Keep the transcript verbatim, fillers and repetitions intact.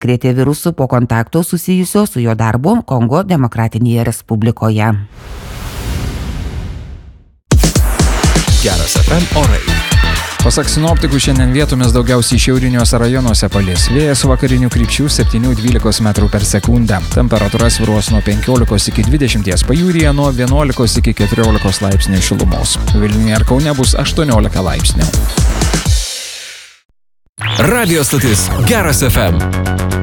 krėtė virusų po kontakto susijusio su jo darbu Kongo Demokratinėje Respublikoje. Geras F M orai. Pasak sinoptikų, šiandien vietomis daugiausiai šiauriniuose rajonuose palis. Vėjas vakarinių krypčių septyni dvylika metrų per sekundę. Temperatūra svyruos nuo penkiolikos iki dvidešimties, pajūryje nuo vienuolikos iki keturiolikos laipsnių šilumos. Vilniuje ir Kaune bus aštuoniolika laipsnių. Radio stotis Geras F M.